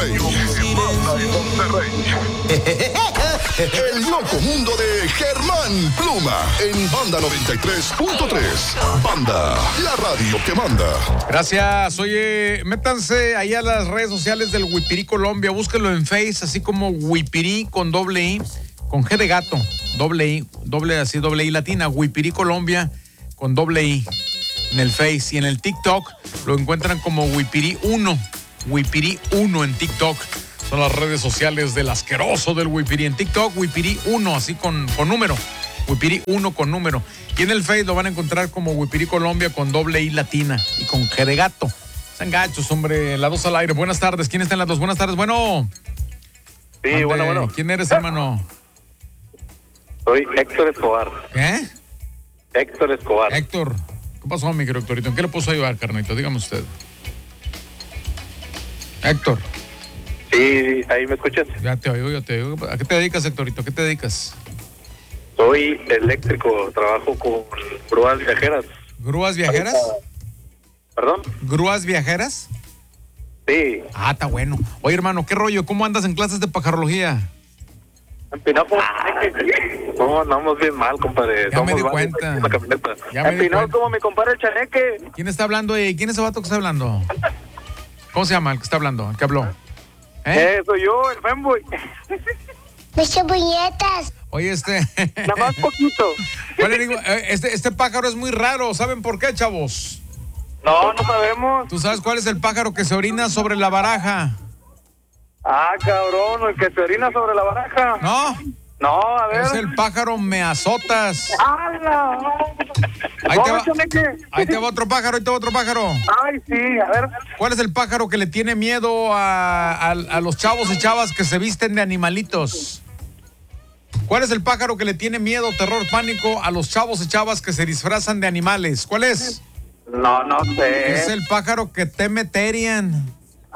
Monterrey. Banda en Monterrey. El loco mundo de Germán Pluma en Banda 93.3. Banda, la radio que manda. Gracias. Oye, métanse ahí a las redes sociales del Huipirí Colombia. Búsquenlo en Face, así como Huipirí con doble I, con G de gato, doble I, doble I latina. Huipirí Colombia con doble I en el Face. Y en el TikTok lo encuentran como Huipirí 1. Huipirí 1 en TikTok. Son las redes sociales del asqueroso del Huipirí. En TikTok, Huipirí 1, así con número. Huipirí 1 con número. Y en el Face lo van a encontrar como Huipirí Colombia con doble I latina y con G de gato. Están gachos, hombre. La 2 al aire. Buenas tardes. ¿Quién está en la 2? Buenas tardes. Bueno. Sí, bueno. ¿Quién eres, hermano? Soy Héctor Escobar. ¿Qué? Héctor Escobar. Héctor. ¿Qué pasó, mi querido Héctorito? ¿En qué le puedo ayudar, carnito? Dígame usted. Héctor. Sí, ahí me escuchas. Ya te oigo. ¿A qué te dedicas, Héctorito? ¿A qué te dedicas? Soy eléctrico, trabajo con grúas viajeras. ¿Grúas viajeras? ¿Perdón? ¿Grúas viajeras? Sí. Ah, está bueno. Oye, hermano, ¿qué rollo? ¿Cómo andas en clases de pajarología? Empinados, no, andamos bien mal, compadre. Ya me di cuenta. Empinados como mi compadre el Chaneque. ¿Quién está hablando? ¿Quién es ese vato que está hablando? ¿Cómo se llama el que está hablando? ¿El que habló? Soy yo, el fanboy. ¡Muchas puñetas! Oye, Nada más poquito. Este pájaro es muy raro. ¿Saben por qué, chavos? No sabemos. ¿Tú sabes cuál es el pájaro que se orina sobre la baraja? Ah, cabrón, el que se orina sobre la baraja. No, a ver. Es el pájaro meazotas. ¡Hala! Ahí te va otro pájaro, Ay, sí, a ver. ¿Cuál es el pájaro que le tiene miedo a los chavos y chavas que se visten de animalitos? ¿Cuál es el pájaro que le tiene miedo, terror, pánico a los chavos y chavas que se disfrazan de animales? ¿Cuál es? No sé. Es el pájaro que teme Terian.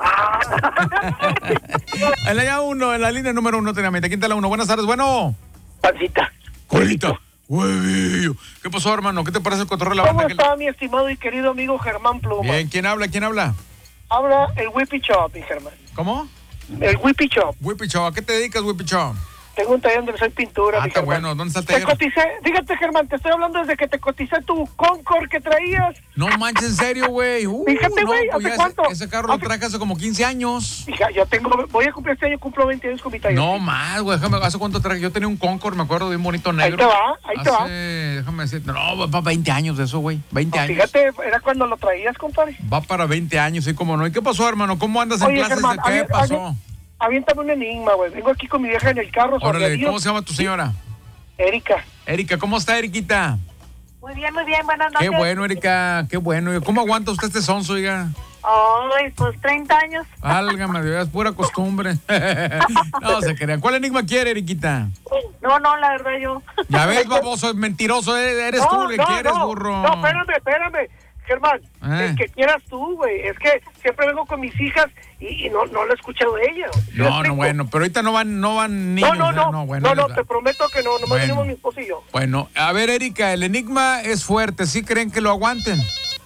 En la línea número 1 tenía mente. ¿Quién está la 1? Buenas tardes, bueno. Pancita. Colita. Huevillo. ¿Qué pasó, hermano? ¿Qué te parece el cotorreo de la banda? ¿Cómo está mi estimado y querido amigo Germán Pluma? Bien, ¿quién habla? Habla el Whippy Chop, mi Germán. ¿Cómo? El Whippy Chop. Whippy Chop. ¿A qué te dedicas, Whippy Chop? Tengo un taller donde soy pintura, mi está Germán. bueno. ¿Dónde está el Te taller? coticé, fíjate, Germán, te estoy hablando desde que te coticé tu Concord que traías. No manches, en serio, güey. Fíjate, güey, ¿hace cuánto? Ese carro lo traje hace como 15 años. Fija, voy a cumplir este año, cumplo 20 años con mi taller. No más, güey, déjame, ¿hace cuánto traje? Yo tenía un Concord, me acuerdo, de un bonito negro. Ahí te va. Déjame decirte, no, va 20 años de eso, güey, 20 años. Fíjate, era cuando lo traías, compadre. Va para 20 años, sí, cómo no. ¿Y qué pasó, hermano? ¿Cómo andas en clases? Germán, ¿Qué pasó? Aviéntame un enigma, güey. Vengo aquí con mi vieja en el carro. Órale, ¿cómo se llama tu señora? Erika, ¿cómo está, Eriquita? Muy bien, buenas noches. Qué bueno, Erika, qué bueno. ¿Cómo aguanta usted este sonso, oiga? Ay, pues 30 años. Válgame, Dios, es pura costumbre. No se crean. ¿Cuál enigma quiere, Eriquita? No, la verdad yo. Ya ves, baboso, es mentiroso, eres tú el que quieres, burro. No, espérame, Germán, el que quieras tú, güey. Es que siempre vengo con mis hijas y no lo he escuchado de ellas. No, bueno, pero ahorita no van niños. No, te prometo que no me venimos mi esposo y yo. Bueno, a ver, Erika, el enigma es fuerte, ¿sí creen que lo aguanten?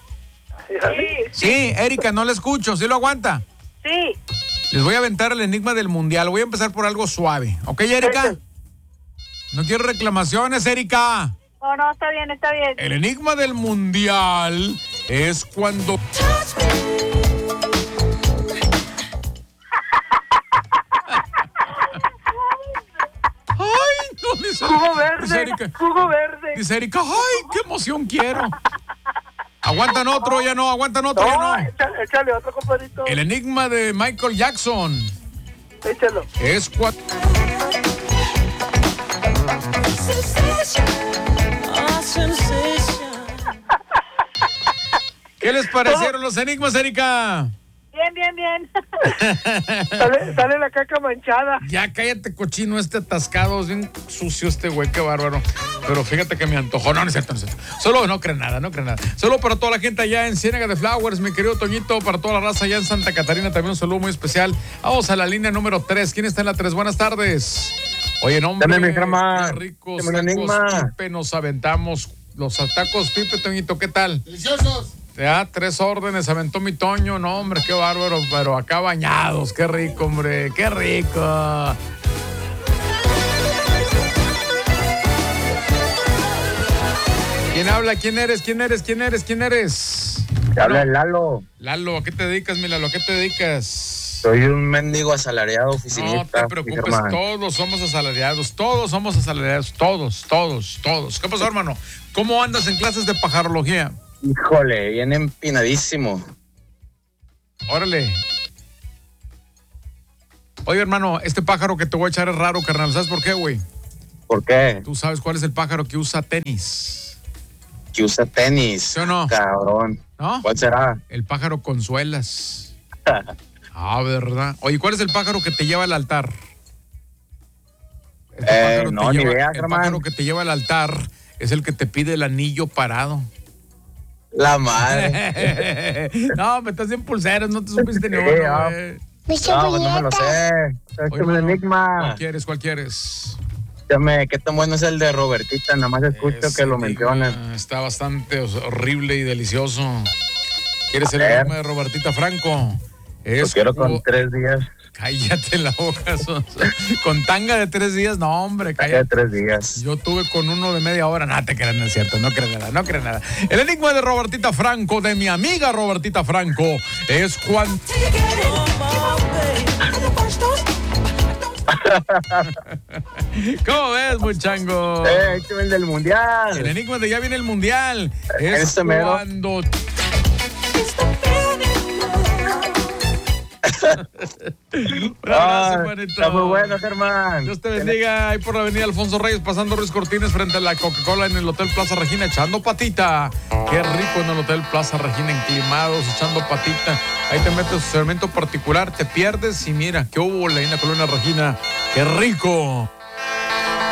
Sí, Erika, no le escucho, ¿sí lo aguanta? Sí. Les voy a aventar el enigma del mundial, voy a empezar por algo suave, ¿ok, Erika? No quiero reclamaciones, Erika. No, está bien. El enigma del mundial es cuando... ¡Ay, no! Dice Jugo verde. Dice Erika, ¡ay, qué emoción quiero! ¿Aguantan otro? Ya no. Échale otro, compadrito. El enigma de Michael Jackson. Échalo. Es cuando... ¿Qué les parecieron los enigmas, Erika? Bien. Sale la caca manchada. Ya cállate, cochino, atascado, es bien sucio este güey, qué bárbaro. Pero fíjate que me antojó. No es cierto. Solo no creen nada. Solo para toda la gente allá en Ciénaga de Flowers, mi querido Toñito, para toda la raza allá en Santa Catarina, también un saludo muy especial. Vamos a la línea número 3. ¿Quién está en la 3? Buenas tardes. Oye, no, hombre, qué ricos tacos Pipe, nos aventamos los tacos Pipe, Toñito, ¿qué tal? Deliciosos. Ya, 3 órdenes, aventó mi Toño. No, hombre, qué bárbaro, pero acá bañados. Qué rico, hombre, qué rico. ¿Quién habla? ¿Quién eres? ¿Quién eres? ¿Quién eres? ¿Quién eres? Te habla Lalo. Lalo, ¿a qué te dedicas, mi Lalo? ¿A qué te dedicas? Soy un mendigo asalariado oficinista. No te preocupes, todos somos asalariados. Todos somos asalariados. Todos. ¿Qué pasó, hermano? ¿Cómo andas en clases de pajarología? Híjole, bien empinadísimo. Órale. Oye, hermano, este pájaro que te voy a echar es raro, carnal. ¿Sabes por qué, güey? ¿Por qué? ¿Tú sabes cuál es el pájaro que usa tenis? Que usa tenis. ¿Sí o no? Cabrón. ¿No? ¿Cuál será? El pájaro con suelas. ¿Verdad? Oye, ¿cuál es el pájaro que te lleva al altar? Ni idea, el pájaro que te lleva al altar es el que te pide el anillo parado. La madre. No, me estás en pulseras, no te supiste ni uno, güey. No, no me lo sé. Es un enigma. ¿Cuál quieres? ¿Qué tan bueno es el de Robertita? Nada más escucho que lo mencionan. Está bastante horrible y delicioso. ¿Quieres el enigma de Robertita Franco? Lo quiero con 3 días. Cállate la boca. Con tanga de 3 días, no, hombre, cállate. De 3 días. Yo tuve con uno de media hora. No te creas, no es cierto, no crees nada. El enigma de Robertita Franco, de mi amiga Robertita Franco, es cuando... ¿Cómo ves, muchango? El del mundial. El enigma de ya viene el mundial. Es cuando... Está muy bueno, Germán. Dios te bendiga. Ahí por la avenida Alfonso Reyes, pasando Ruiz Cortines, frente a la Coca-Cola en el Hotel Plaza Regina, echando patita. Qué rico en el Hotel Plaza Regina, enclimados, echando patita. Ahí te metes su segmento particular, te pierdes y mira, qué hubo en la Colonia Regina. Qué rico.